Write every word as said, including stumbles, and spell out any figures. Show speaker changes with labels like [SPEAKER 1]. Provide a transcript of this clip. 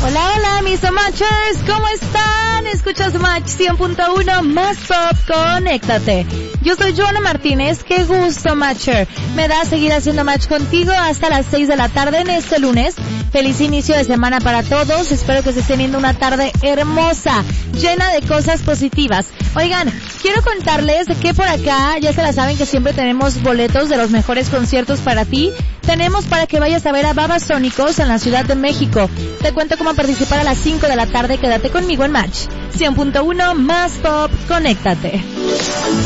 [SPEAKER 1] Hola, hola, mis Matchers, ¿cómo están? Escuchas Match cien punto uno, más pop, conéctate. Yo soy Joana Martínez, qué gusto, Matcher. Me da seguir haciendo match contigo hasta las seis de la tarde en este lunes. Feliz inicio de semana para todos, espero que se estén teniendo una tarde hermosa, llena de cosas positivas. Oigan, quiero contarles que por acá, ya se la saben que siempre tenemos boletos de los mejores conciertos para ti. Tenemos para que vayas a ver a Babasónicos en la Ciudad de México. Te cuento cómo participar a las cinco de la tarde, quédate conmigo en Match cien punto uno, más pop, conéctate.